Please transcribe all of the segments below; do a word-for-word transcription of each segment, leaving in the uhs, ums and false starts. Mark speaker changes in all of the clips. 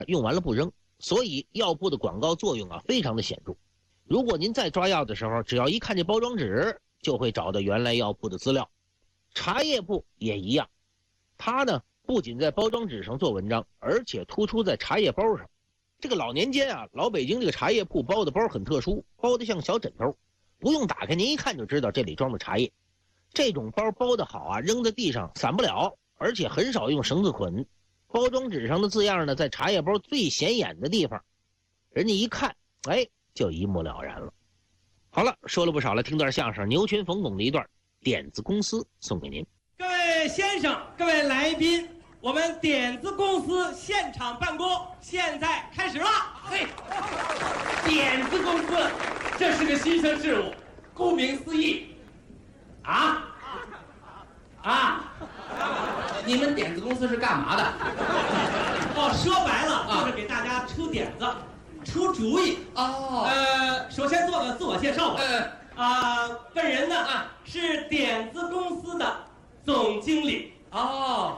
Speaker 1: 用完了不扔，所以药铺的广告作用啊非常的显著。如果您在抓药的时候，只要一看这包装纸，就会找到原来药铺的资料。茶叶铺也一样，它呢不仅在包装纸上做文章，而且突出在茶叶包上。这个老年间啊，老北京这个茶叶铺包的包很特殊，包得像小枕头，不用打开您一看就知道这里装的茶叶。这种包包得好啊，扔在地上散不了，而且很少用绳子捆。包装纸上的字样呢，在茶叶包最显眼的地方，人家一看，哎，就一目了然了。好了，说了不少了，听段相声，牛群冯巩的一段点子公司送给您。
Speaker 2: 各位先生，各位来宾，我们点子公司现场办公现在开始了。
Speaker 3: 嘿，点子公司，这是个新生事物。顾名思义，啊啊，你们点子公司是干嘛的？
Speaker 2: 哦，说白了、啊、就是给大家出点子、出主意。
Speaker 3: 哦，
Speaker 2: 呃，首先做个自我介绍吧。
Speaker 3: 呃
Speaker 2: 啊、呃，本人呢啊是点子公司的总经理。
Speaker 3: 哦，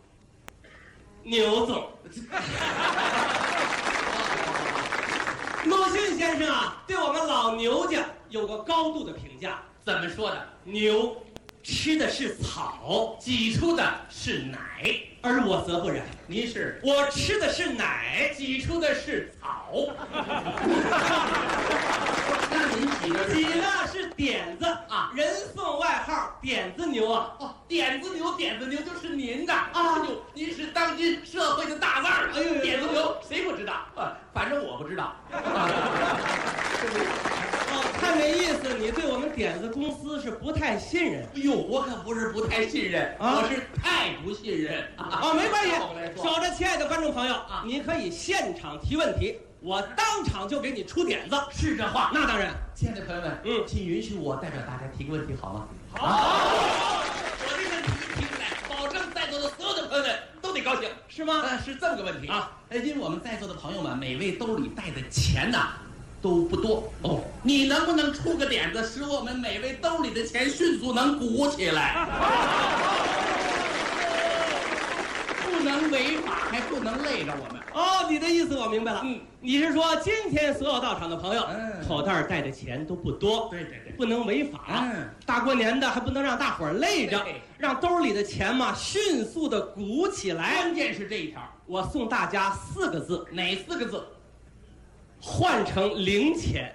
Speaker 2: 牛总。鲁迅先生啊，对我们老牛家有个高度的评价。
Speaker 3: 怎么说的？
Speaker 2: 牛吃的是草，
Speaker 3: 挤出的是奶，
Speaker 2: 而我则不然。
Speaker 3: 您是？
Speaker 2: 我吃的是奶，
Speaker 3: 挤出的是草。那您挤的
Speaker 2: 挤的是点子啊，人送外号点子牛啊。
Speaker 3: 哦，点子牛，点子牛就是您的啊！呦，您是当今社会的大腕儿。哎呦，点子牛谁不知道？啊，反正我不知道。
Speaker 2: 哦，看这意思，你对我们点子公司是不太信任。
Speaker 3: 哎呦，我可不是不太信任，啊、我是太不信任。
Speaker 2: 哦，没关系。守着，亲爱的观众朋友啊，你可以现场提问题，我当场就给你出点子。
Speaker 3: 是这话？
Speaker 2: 那当然。
Speaker 3: 亲爱的朋友们，嗯，请允许我代表大家提个问题好吗？
Speaker 2: 好。
Speaker 3: 好，我这问题提出来，保证在座的所有的朋友们都得高兴，
Speaker 2: 是吗？
Speaker 3: 呃，是这么个问题啊。呃，因为我们在座的朋友们，每位兜里带的钱呐都不多哦，你能不能出个点子，使我们每位兜里的钱迅速能鼓起来？不能违法，还不能累着我们。
Speaker 2: 哦，你的意思我明白了。
Speaker 3: 嗯，
Speaker 2: 你是说今天所有到场的朋友，
Speaker 3: 嗯，
Speaker 2: 口袋带的钱都不多，
Speaker 3: 对对对，
Speaker 2: 不能违法。
Speaker 3: 嗯，
Speaker 2: 大过年的还不能让大伙儿累着，让兜里的钱嘛迅速的鼓起来。
Speaker 3: 关键是这一条，
Speaker 2: 我送大家四个字，
Speaker 3: 哪四个字？
Speaker 2: 换成零钱。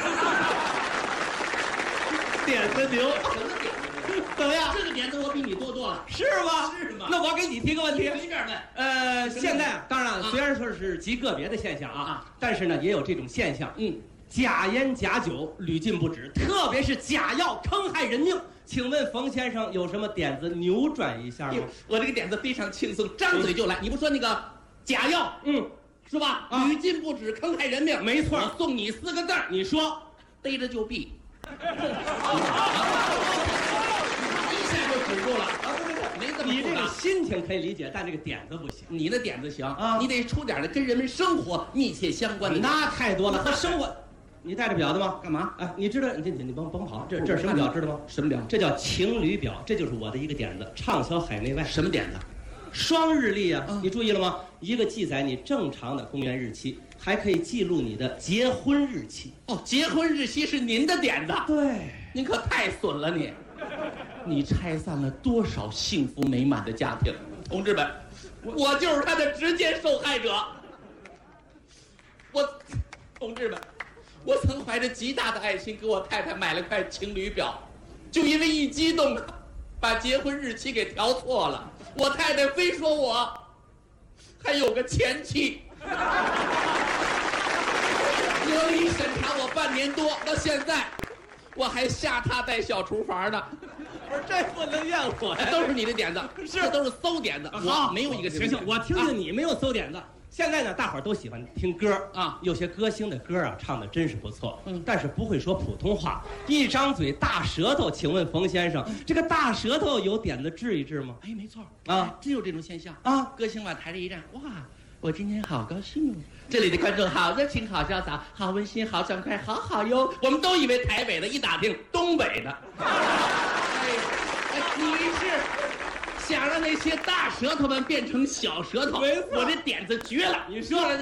Speaker 2: 点子牛。怎么样？
Speaker 3: 这个点子我比你多多了，
Speaker 2: 是吗？
Speaker 3: 是吗？
Speaker 2: 那我给你提个问题，
Speaker 3: 随便问。
Speaker 2: 呃，现在当然虽然说是极个别的现象啊，但是呢也有这种现象。嗯，假烟假酒屡禁不止，特别是假药坑害人命。请问冯先生有什么点子扭转一下吗？
Speaker 3: 我这个点子非常轻松，张嘴就来。你不说那个假药，嗯，是吧？
Speaker 2: 啊、
Speaker 3: 屡禁不止，坑害人命。
Speaker 2: 没错，
Speaker 3: 我送你四个字儿，
Speaker 2: 你说，
Speaker 3: 逮着就毙。一下就止住了啊！对对对，没这么
Speaker 2: 你这个心情可以理解，但这个点子不行。
Speaker 3: 你的点子行
Speaker 2: 啊，
Speaker 3: 你得出点的跟人们生活密切相关的。
Speaker 2: 那太多了，和生活。你带着表的吗？
Speaker 3: 干嘛？
Speaker 2: 哎，你知道？你你你甭甭跑，这这是什么表？知道吗？
Speaker 3: 什么表？
Speaker 2: 这叫情侣表，这就是我的一个点子，畅销海内外。
Speaker 3: 什么点子？
Speaker 2: 双日历啊，你注意了吗？一个记载你正常的公元日期，还可以记录你的结婚日期。
Speaker 3: 哦，结婚日期是您的点子？
Speaker 2: 对，
Speaker 3: 您可太损了你！你拆散了多少幸福美满的家庭，同志们，我就是他的直接受害者。我，同志们，我曾怀着极大的爱心给我太太买了块情侣表，就因为一激动，把结婚日期给调错了。我太太非说我还有个前妻，隔离审查我半年多，到现在我还下榻在小厨房呢。
Speaker 2: 不是，这不能怨我呀，
Speaker 3: 都是你的点子，是这都是馊点子。
Speaker 2: 好，
Speaker 3: 我没有一个
Speaker 2: 行行，我听听你没有馊点子。现在呢，大伙儿都喜欢听歌啊，有些歌星的歌啊，唱的真是不错，嗯，但是不会说普通话，一张嘴大舌头。请问冯先生，这个大舌头有点子治一治吗？
Speaker 3: 哎，没错
Speaker 2: 啊，
Speaker 3: 真有这种现象
Speaker 2: 啊。
Speaker 3: 歌星往台上一站，哇，我今天好高兴哦！这里的观众好热情，好潇洒，好温馨，好爽快，好好哟！我们都以为台北的，一打听东北的。哎，你是想让那些大舌头们变成小舌头，
Speaker 2: 没错
Speaker 3: 我这点子绝了。
Speaker 2: 你说了。